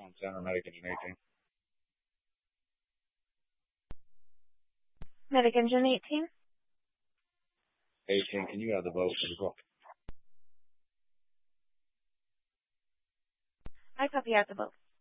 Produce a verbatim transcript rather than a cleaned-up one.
on Center Medic Engine eighteen. Medic Engine eighteen. eighteen, can you have the vote for the call? I copy out the vote.